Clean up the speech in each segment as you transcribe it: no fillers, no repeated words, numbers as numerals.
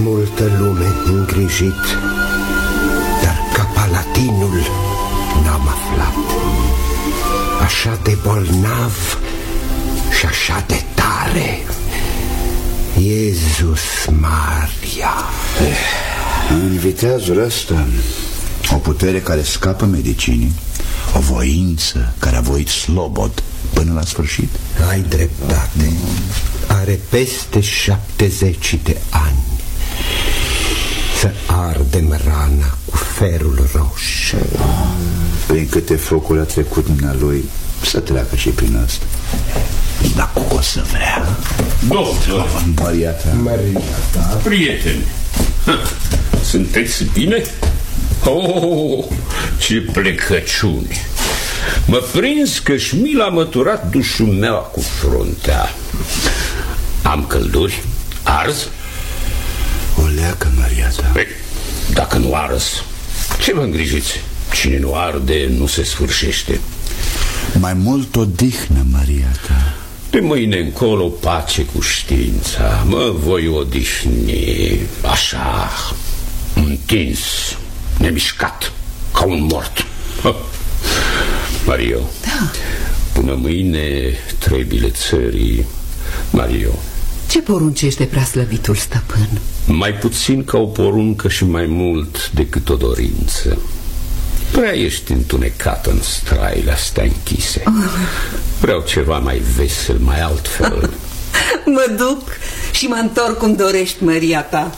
multă lume îngrijit, dar ca palatinul n-am aflat. Așa de bolnav și așa de tare, Iesus Maria. În viteazul ăsta, o putere care scapă medicinii, o voință care a voit slobod până la sfârșit. Ai dreptate. Are peste 70 de ani. Să ardem rana cu ferul roșu. Prin câte focuri a trecut dumnealui, să treacă și prin asta. Dacă o să vrea. Doctor Maria ta, prieteni, sunteți bine? Oh, ce plecăciuni! Mă prins că Șmil a măturat dușumea cu fruntea. Am călduri? Arz? O leacă, Maria ta. Păi, dacă nu arz, ce vă îngrijiți? Cine nu arde, nu se sfârșește. Mai mult odihnă, Maria ta. De mâine încolo pace cu știința. Mă voi odihni așa, întins, nemișcat, ca un mort. Mario, da. Până mâine trebile țării. Mario, ce poruncește preaslăvitul stăpân? mai puțin ca o poruncă și mai mult decât o dorință. Prea ești întunecată în straile astea închise. Vreau ceva mai vesel, mai altfel. Mă duc și mă întorc cum dorești, măria ta.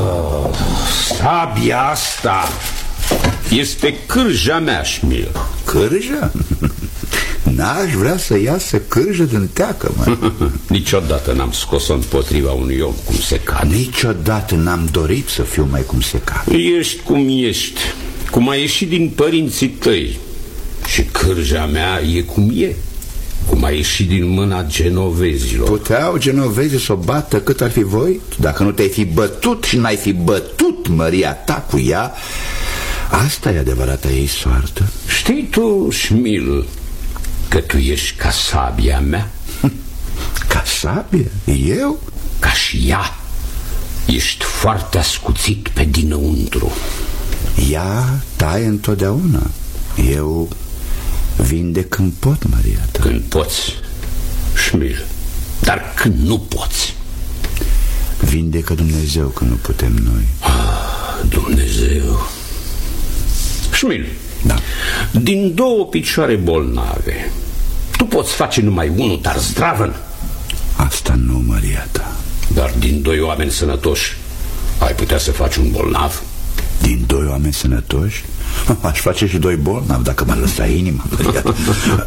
Sabia asta este cârja mea, Șmil. Cârja? N-aș vrea să iasă cârjă din teacă, mă. Niciodată n-am scos-o împotriva unui om cum se cade. Niciodată n-am dorit să fiu mai cum se cade. Ești cum ești, cum ai ieșit din părinții tăi. Și cârja mea e cum e, cum a ieșit din mâna genovezilor. Puteau genovezii să o bată cât ar fi voit? Dacă nu te-ai fi bătut și n-ai fi bătut măria ta cu ea, asta e adevărata ei soartă. Știi tu, Șmil, că tu ești ca sabia mea? Ca sabie? Eu? Ca și ea. Ești foarte ascuțit pe dinăuntru. Ea taie întotdeauna. Eu vindec când pot, Maria ta. Când poți, Șmil, dar când nu poți. Vindecă Dumnezeu când nu putem noi. Dumnezeu. Șmil, da. Din două picioare bolnave, tu poți face numai unul, dar zdravăn. Asta nu, Maria ta. Dar din doi oameni sănătoși ai putea să faci un bolnav? Din doi oameni sănătoși? Aș face și doi bolnavi dacă m-ar lăsa inima, Maria ta.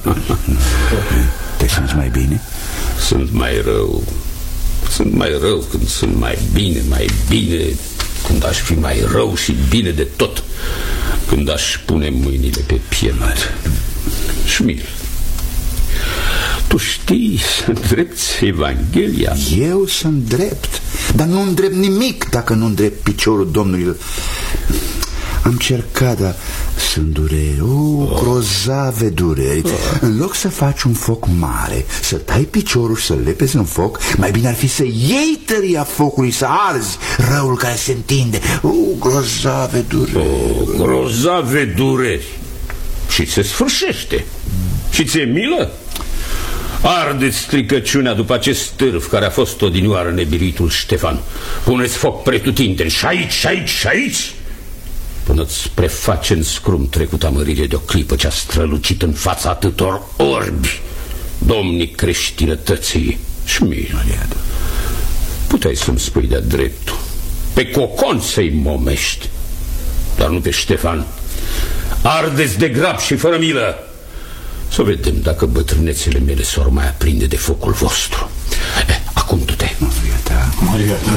Te simți mai bine? Sunt mai rău. Sunt mai rău când sunt mai bine, când aș fi mai rău și bine de tot, când aș pune mâinile pe piept. Șmil, tu știi să îndrepți Evanghelia? Eu să îndrept, dar nu îndrept nimic dacă nu îndrept piciorul Domnului. Am cercat, dar sunt dureri, grozave dureri. În loc să faci un foc mare, să tai piciorul și să lepezi în foc, mai bine ar fi să iei tăria focului, să arzi răul care se întinde. Grozave dureri. Grozave dureri. Și se sfârșește. Și ți-e milă? Ardeți stricăciunea după acest stârf care a fost odinioară nebiritul Ștefan. Puneți foc pretutindeni și aici, și aici, și aici, până-ți preface în scrum trecut amărire de o clipă ce a strălucit în fața atâtor orbi domnii creștinătății. Șmil, puteai să-mi spui de-a dreptul, pe Cocon să-i momești, dar nu pe Ștefan. Ardeți de grab și fără milă. Să vedem dacă bătrânețele mele s-or mai aprinde de focul vostru. Acum du-te. Maria ta.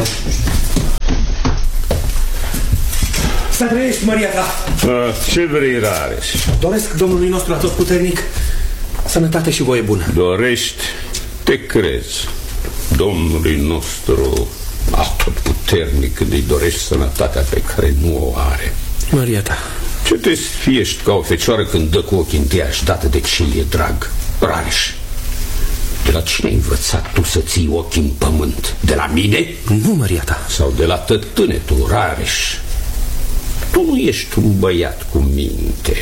Să trăiești, Maria ta. Ce vrei, Rares? Doresc Domnului nostru atotputernic sănătate și voie bună. Dorești, te crezi. Domnului nostru atotputernic când îi dorești sănătatea pe care nu o are. Maria ta. Ce te sfiești ca o fecioară când dă cu ochii întâi aș dată de ce e drag, Rareș? De la cine ai învățat tu să ții ochii în pământ? De la mine? Nu, măria ta. Sau de la tătânetul Rareș? Tu nu ești un băiat cu minte.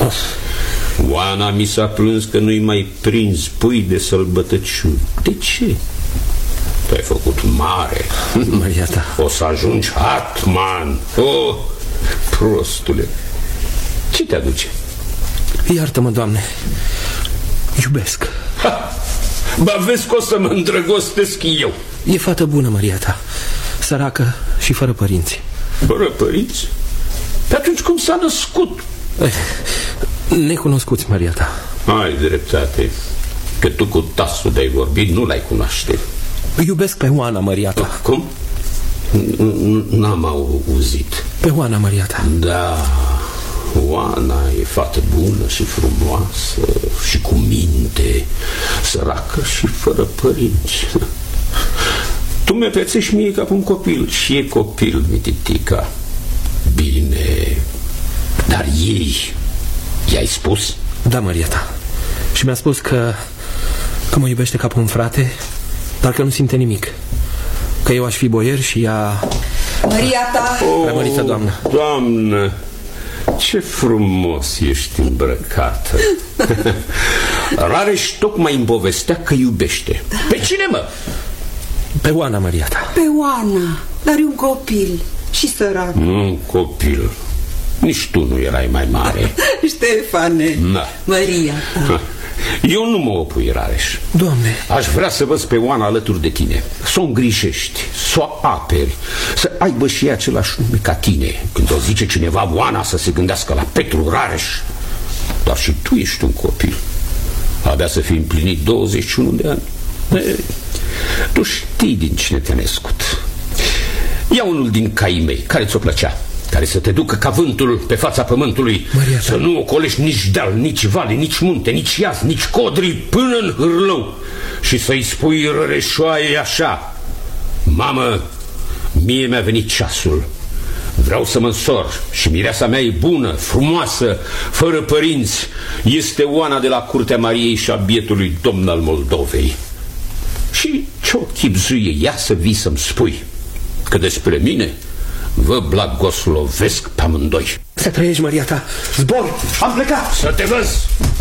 Oana mi s-a plâns că nu-i mai prins pui de sălbătăciuni. De ce? Tu ai făcut mare. Măria ta. O să ajungi hatman. Oh, prostule. Ce te aduce? Iartă-mă, Doamne. Iubesc. Ba vezi că o să mă îndrăgostesc eu. E fată bună, măria ta. Săracă și fără părinți. Fără părinți? Pe atunci cum s-a născut? Necunoscuți, măria ta. Ai dreptate. Că tu cu tasul de-ai vorbit nu l-ai cunoaște. Iubesc pe Oana, măria ta. Cum? N-am auzit. Pe Oana, măria ta. Da, Oana e fată bună și frumoasă și cu minte, săracă și fără părinți. Tu mi-o pețești mie ca un copil. Și e copil, mititica. Bine, dar ei, i-ai spus? Da, măria ta. Și mi-a spus că mă iubește ca pe un frate, dar că nu simte nimic. Că eu aș fi boier și ea... Măria ta. Preamărită doamnă. Doamnă, ce frumos ești îmbrăcată. Rareș tocmai îmi povestea că iubește. Pe cine, mă? Pe Oana, măria ta. Pe Oana, dar e un copil și sărac. Nu un copil. Nici tu nu erai mai mare. Ștefane, Da. Măria ta. Eu nu mă opui, Rareș. Doamne. Aș vrea să văd pe Oana alături de tine, să o îngrijești, să o aperi, să aibă și ea același nume ca tine. Când o zice cineva Oana, să se gândească la Petru Rareș. Dar și tu ești un copil. Abia să fii împlinit 21 de ani. Tu știi din cine te-a născut. Ia unul din caii mei, care ți-o plăcea, care să te ducă ca vântul pe fața pământului, Maria, să nu ocolești nici deal, nici vale, nici munte, nici iaz, nici codri, până în hârlău, și să-i spui Răreșoaiei așa: mamă, mie mi-a venit ceasul, vreau să mă însor și mireasa mea e bună, frumoasă, fără părinți, este Oana de la curtea Mariei și a bietului domn al Moldovei. Și ce-o chipzuie ea să vii să-mi spui că despre mine vă blagoslovesc pe amândoi. Să trăiești, măria ta. Zbor, am plecat. Să te văz.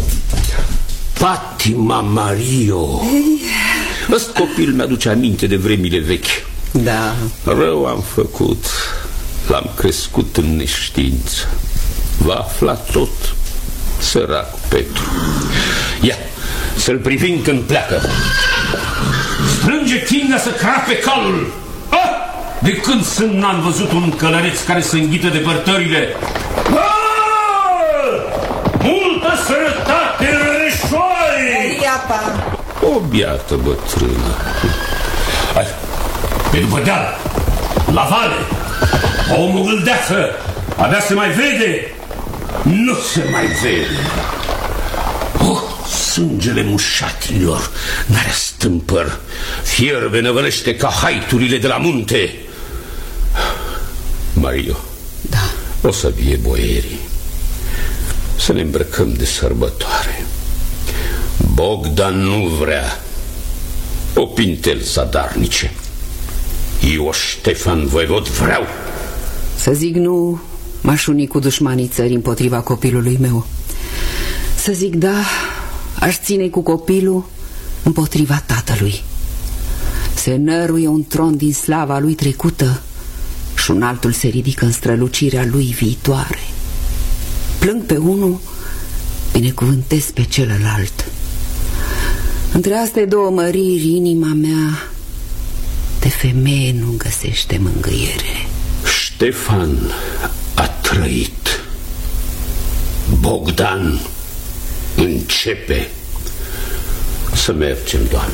Fatima Mario. Ăst copil mi-aduce aminte de vremile vechi. Da. Rău am făcut. L-am crescut în neștiință. Va afla tot, sărac Petru. Ia, să-l privim când pleacă. Strânge chinga să crape calul. De când n-am văzut un călăreț care să înghită depărtările. Multă sănătate, Răreșoaie! Măria ta. O biată bătrână. Hai, pe după deal, la vale. O mugâldeață, abia se mai vede. Nu se mai vede. Oh, sângele mușatilor n-are stâmpăr. Fierbe năvălește ca haiturile de la munte. Mario, Da. o să vie boierii, să ne îmbrăcăm de sărbătoare. Bogdan nu vrea o pintel zadarnice. Eu, Ștefan Voivod, vreau. Să zic nu, m-aș uni cu dușmanii țării împotriva copilului meu. Să zic da, aș ține cu copilul împotriva tatălui. Se năruie un tron din slava lui trecută și un altul se ridică în strălucirea lui viitoare. Plâng pe unul, binecuvântez pe celălalt. Între astea două măriri, inima mea de femeie nu găsește mângâiere. Ștefan a trăit. Bogdan începe. Să mergem, Doamne.